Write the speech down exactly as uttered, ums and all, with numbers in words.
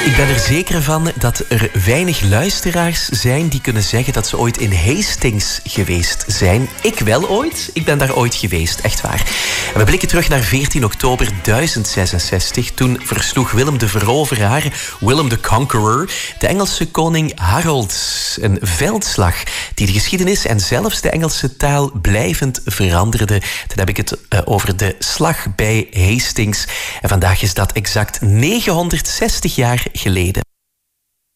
Ik ben er zeker van dat er weinig luisteraars zijn die kunnen zeggen dat ze ooit in Hastings geweest zijn. Ik wel ooit. Ik ben daar ooit geweest, echt waar. En we blikken terug naar veertien oktober duizend zesenzestig. Toen versloeg Willem de Veroveraar, Willem the Conqueror, de Engelse koning Harold. Een veldslag die de geschiedenis en zelfs de Engelse taal blijvend veranderde. Dan heb ik het uh, over de slag bij Hastings. En vandaag is dat exact negenhonderdzestig jaar geleden.